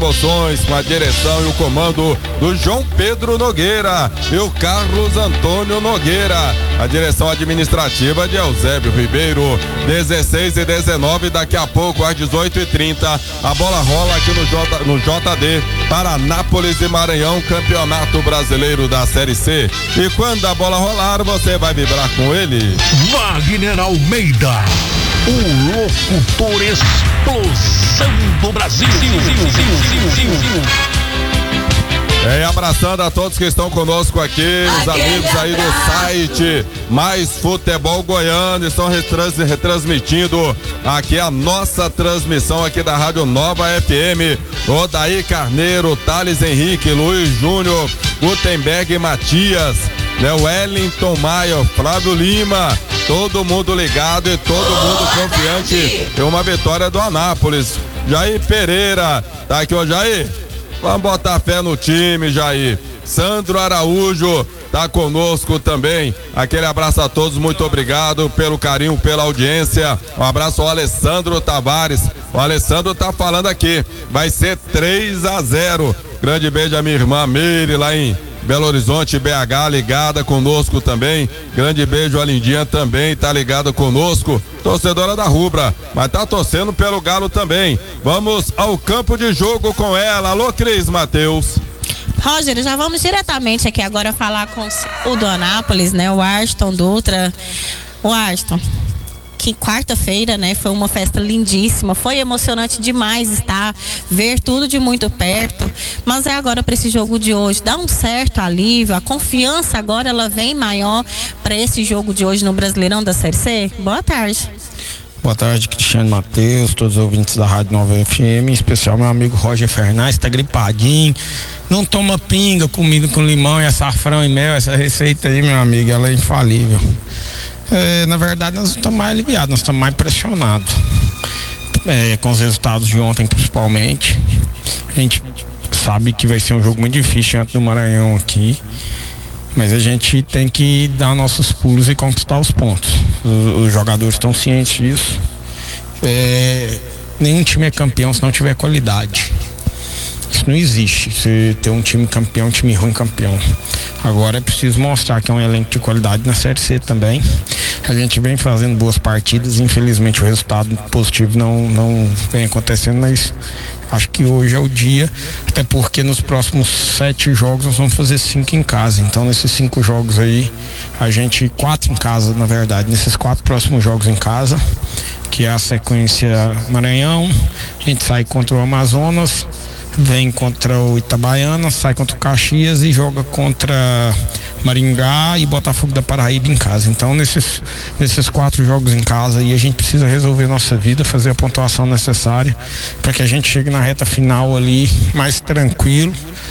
Promoções, com a direção e o comando do João Pedro Nogueira e o Carlos Antônio Nogueira. A direção administrativa de Eusébio Ribeiro. 16 e 19, daqui a pouco às 18h30, a bola rola aqui no JD para Anápolis e Maranhão, Campeonato Brasileiro da Série C. E quando a bola rolar, você vai vibrar com ele. Wagner Almeida, o locutor explosão do Brasil. Abraçando a todos que estão conosco aqui, os amigos aí do site Mais Futebol Goiano, estão retransmitindo aqui a nossa transmissão aqui da Rádio Nova FM. Odaí Carneiro, Thales Henrique, Luiz Júnior, Gutenberg Matias, Wellington Maia, Flávio Lima, todo mundo ligado e todo mundo confiante em uma vitória do Anápolis. Jair Pereira, tá aqui, ô Jair? Vamos botar fé no time, Jair. Sandro Araújo tá conosco também. Aquele abraço a todos, muito obrigado pelo carinho, pela audiência. Um abraço ao Alessandro Tavares. O Alessandro tá falando aqui. Vai ser 3-0. Grande beijo à minha irmã Meire lá em Belo Horizonte, BH, ligada conosco também. Grande beijo a Lindinha também, tá ligada conosco. Torcedora da Rubra, mas tá torcendo pelo Galo também. Vamos ao campo de jogo com ela. Alô, Cris Matheus. Roger, já vamos diretamente aqui agora falar com o do Anápolis, né? O Arston Dutra. O Arston, que quarta-feira, né, foi uma festa lindíssima, foi emocionante demais ver tudo de muito perto, mas é agora para esse jogo de hoje, dá um certo alívio, a confiança agora ela vem maior para esse jogo de hoje no Brasileirão da Série C? Boa tarde. Boa tarde, Cristiano Matheus, todos os ouvintes da Rádio Nova FM, em especial meu amigo Roger Fernandes, tá gripadinho, não toma pinga, comida com limão e açafrão e mel, essa receita aí, meu amigo, ela é infalível. Na verdade, nós estamos mais aliviados, nós estamos mais pressionados, com os resultados de ontem principalmente. A gente sabe que vai ser um jogo muito difícil diante do Maranhão aqui, mas a gente tem que dar nossos pulos e conquistar os pontos. Os jogadores estão cientes disso. Nenhum time é campeão se não tiver qualidade. Isso não existe, você ter um time campeão, um time ruim campeão. Agora é preciso mostrar que é um elenco de qualidade na Série C também. A gente vem fazendo boas partidas, infelizmente o resultado positivo não vem acontecendo, mas acho que hoje é o dia, até porque nos próximos 7 jogos nós vamos fazer 5 em casa. Então nesses 5 jogos aí, 4 em casa na verdade, nesses 4 próximos jogos em casa, que é a sequência Maranhão, a gente sai contra o Amazonas, vem contra o Itabaiana, sai contra o Caxias e joga contra Maringá e Botafogo da Paraíba em casa. Então nesses 4 jogos em casa aí a gente precisa resolver nossa vida, fazer a pontuação necessária para que a gente chegue na reta final ali mais tranquilo,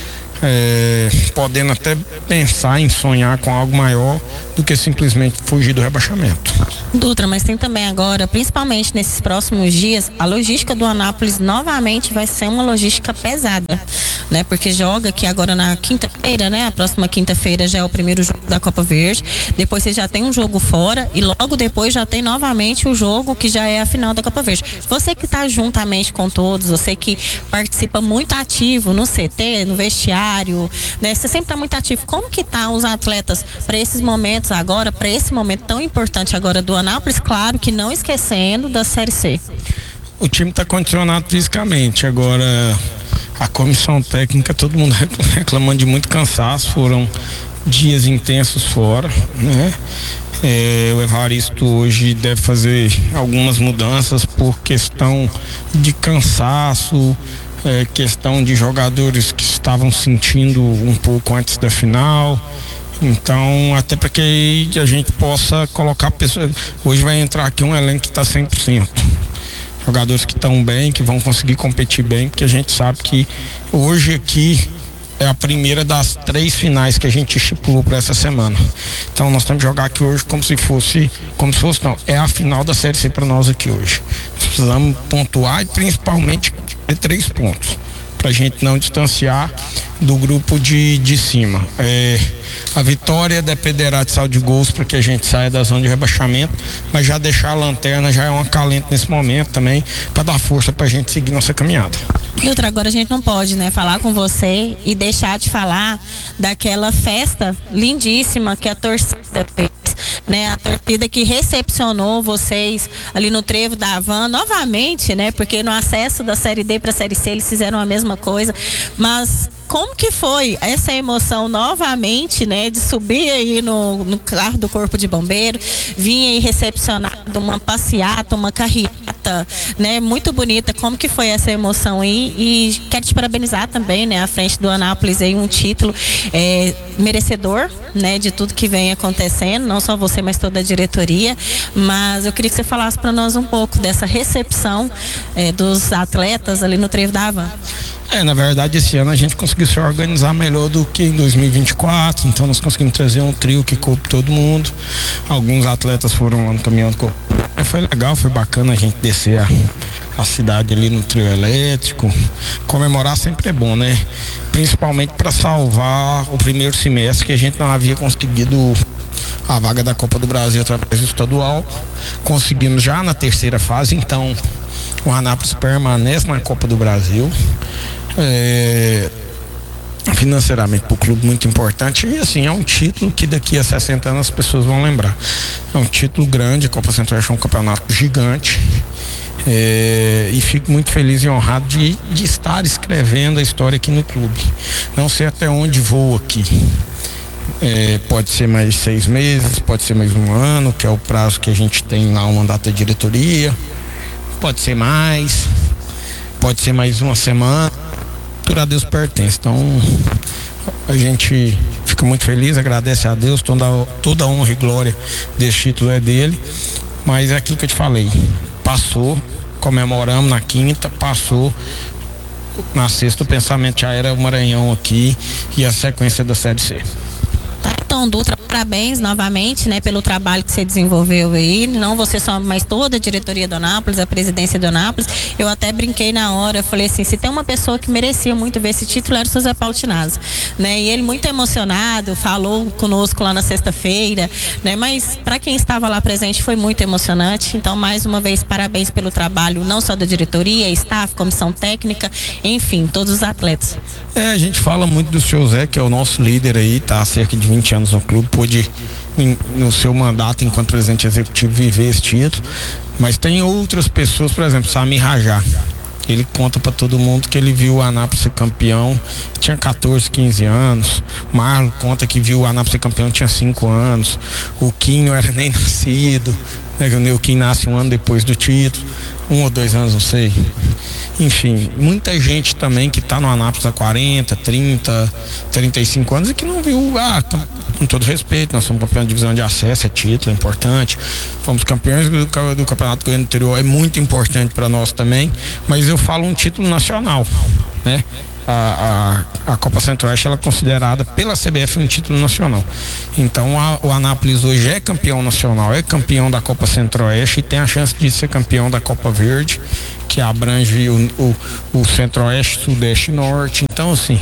podendo até pensar em sonhar com algo maior do que simplesmente fugir do rebaixamento. Dutra, mas tem também agora, principalmente nesses próximos dias, a logística do Anápolis novamente vai ser uma logística pesada, né? Porque joga aqui agora na quinta-feira, né? A próxima quinta-feira já é o primeiro jogo da Copa Verde, depois você já tem um jogo fora e logo depois já tem novamente o jogo que já é a final da Copa Verde. Você que está juntamente com todos, você que participa muito ativo no CT, no vestiário, né? Você sempre está muito ativo. Como que tá os atletas para esses momentos agora, para esse momento tão importante agora do Anápolis, claro que não esquecendo da Série C? O time está condicionado fisicamente, agora a comissão técnica, todo mundo reclamando de muito cansaço, foram dias intensos fora, né? O Evaristo hoje deve fazer algumas mudanças por questão de cansaço, questão de jogadores que estavam sentindo um pouco antes da final. Então, até para que a gente possa colocar pessoas. Hoje vai entrar aqui um elenco que está 100%. Jogadores que estão bem, que vão conseguir competir bem, porque a gente sabe que hoje aqui é a primeira das 3 finais que a gente estipulou para essa semana. Então nós temos que jogar aqui hoje como se fosse não, é a final da Série C para nós aqui hoje. Precisamos pontuar e principalmente ter 3 pontos, para a gente não distanciar do grupo de cima. A vitória dependerá de saldo de gols para que a gente saia da zona de rebaixamento, mas já deixar a lanterna já é um acalento nesse momento também, para dar força para a gente seguir nossa caminhada. Doutora, agora a gente não pode, né, falar com você e deixar de falar daquela festa lindíssima que a torcida fez, né? A torcida que recepcionou vocês ali no Trevo da Havan novamente, né? Porque no acesso da Série D para a Série C eles fizeram a mesma coisa, mas como que foi essa emoção novamente, né, de subir aí no carro do Corpo de Bombeiro, vir aí recepcionado uma passeata, uma carreata, né, muito bonita. Como que foi essa emoção aí? E quero te parabenizar também, né, à frente do Anápolis aí, um título merecedor, né, de tudo que vem acontecendo, não só você, mas toda a diretoria. Mas eu queria que você falasse para nós um pouco dessa recepção dos atletas ali no Trevo da Havan. Na verdade, esse ano a gente conseguiu se organizar melhor do que em 2024, então nós conseguimos trazer um trio que coube todo mundo. Alguns atletas foram lá no caminhão do corpo. Foi legal, foi bacana a gente descer a cidade ali no trio elétrico. Comemorar sempre é bom, né? Principalmente para salvar o primeiro semestre, que a gente não havia conseguido a vaga da Copa do Brasil através do estadual. Conseguimos já na terceira fase, então o Anápolis permanece na Copa do Brasil. Financeiramente para o clube muito importante, e assim, é um título que daqui a 60 anos as pessoas vão lembrar. É um título grande, a Copa Centro-Oeste é um campeonato gigante, e fico muito feliz e honrado de estar escrevendo a história aqui no clube. Não sei até onde vou aqui. Pode ser mais 6 meses, pode ser mais 1 ano, que é o prazo que a gente tem lá, o mandato da diretoria. Pode ser mais, pode ser mais 1 semana. Tudo a Deus pertence. Então a gente fica muito feliz, agradece a Deus, toda a honra e glória desse título é dele. Mas é aquilo que eu te falei, passou, comemoramos na quinta, passou, na sexta o pensamento já era o Maranhão aqui e a sequência da Série C. Então, Dutra, parabéns novamente, né, pelo trabalho que você desenvolveu aí, não você só, mas toda a diretoria do Anápolis, a presidência do Anápolis. Eu até brinquei na hora, eu falei assim, se tem uma pessoa que merecia muito ver esse título, era o José Paulo Tinazzo, né, e ele muito emocionado, falou conosco lá na sexta-feira, né, mas para quem estava lá presente foi muito emocionante. Então, mais uma vez, parabéns pelo trabalho, não só da diretoria, staff, comissão técnica, enfim, todos os atletas. A gente fala muito do seu Zé, que é o nosso líder aí, tá há cerca de 20 anos no clube, pôde no seu mandato enquanto presidente executivo viver esse título, mas tem outras pessoas, por exemplo, Samir Rajá, ele conta para todo mundo que ele viu o Anápolis ser campeão, tinha 14, 15 anos. Marlon conta que viu o Anápolis ser campeão, tinha 5 anos. O Quinho não era nem nascido, né? O Neuquim nasce 1 ano depois do título, 1 ou 2 anos, não sei. Enfim, muita gente também que está no Anápolis há 40, 30, 35 anos e que não viu, com todo respeito, nós somos campeões de divisão de acesso, é título, é importante, fomos campeões do Campeonato Goiano Interior, é muito importante para nós também, mas eu falo um título nacional, né? A Copa Centro-Oeste ela é considerada pela CBF um título nacional. Então o Anápolis hoje é campeão nacional, é campeão da Copa Centro-Oeste e tem a chance de ser campeão da Copa Verde, que abrange o Centro-Oeste, Sudeste e Norte. Então assim,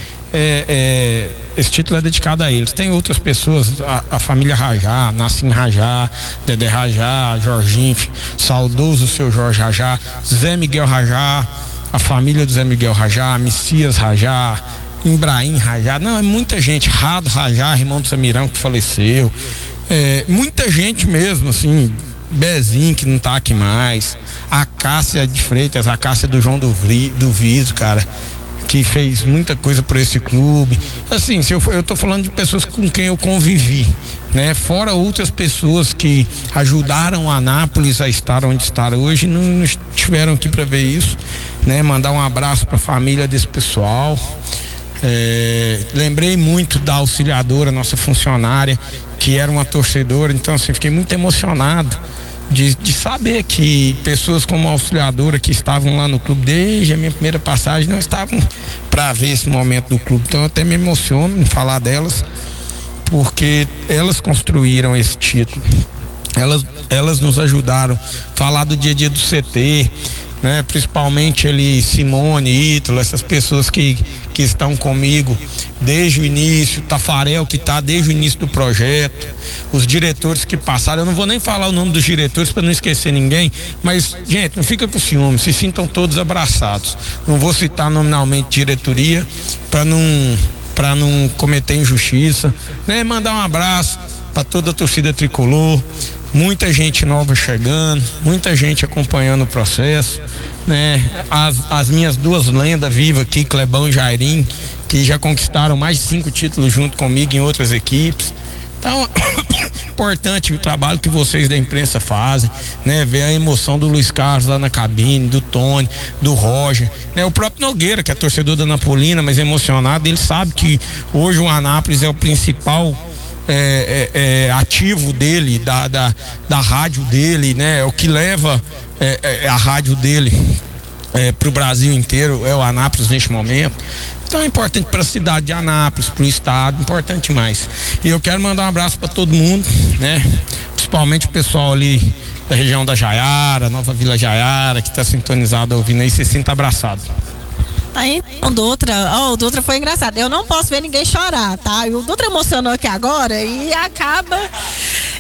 esse título é dedicado a eles. Tem outras pessoas, a família Rajá, Nassim Rajá, Dedé Rajá, Jorginho, saudoso seu Jorge Rajá, Zé Miguel Rajá, a família do Zé Miguel Rajá, Messias Rajá, Ibrahim Rajá, não, é muita gente, Rado Rajá, irmão do Samirão que faleceu, muita gente mesmo, assim, Bezinho que não tá aqui mais, a Cássia de Freitas, a Cássia do João do Viso, cara, que fez muita coisa por esse clube. Assim, eu tô falando de pessoas com quem eu convivi, né? Fora outras pessoas que ajudaram a Anápolis a estar onde está hoje, não estiveram aqui para ver isso, né? Mandar um abraço para a família desse pessoal. Lembrei muito da auxiliadora, nossa funcionária, que era uma torcedora, então assim, fiquei muito emocionado de saber que pessoas como a auxiliadora que estavam lá no clube desde a minha primeira passagem não estavam para ver esse momento do clube. Então eu até me emociono em falar delas, porque elas construíram esse título, elas nos ajudaram. Falar do dia a dia do CT, né? Principalmente ali Simone, Ítalo, essas pessoas que estão comigo desde o início, Tafarel que está desde o início do projeto, os diretores que passaram. Eu não vou nem falar o nome dos diretores para não esquecer ninguém, mas gente, não fica com ciúme, se sintam todos abraçados. Não vou citar nominalmente diretoria para não cometer injustiça, né? Mandar um abraço para toda a torcida tricolor, muita gente nova chegando, muita gente acompanhando o processo, né? As minhas duas lendas vivas aqui, Clebão e Jairim, que já conquistaram mais de 5 títulos junto comigo em outras equipes. Então, importante o trabalho que vocês da imprensa fazem, né? Ver a emoção do Luiz Carlos lá na cabine, do Tony, do Roger, né? O próprio Nogueira, que é torcedor da Napolina, mas emocionado, ele sabe que hoje o Anápolis é o principal ativo dele, da rádio dele, né? É o que leva a rádio dele para o Brasil inteiro, é o Anápolis neste momento. Então é importante para a cidade de Anápolis, para o estado, importante mais. E eu quero mandar um abraço para todo mundo, né? Principalmente o pessoal ali da região da Jaiara, Nova Vila Jaiara, que está sintonizado ouvindo aí, se sinta abraçado. Aí, o Dutra foi engraçado. Eu não posso ver ninguém chorar, tá? E o Dutra emocionou aqui agora e acaba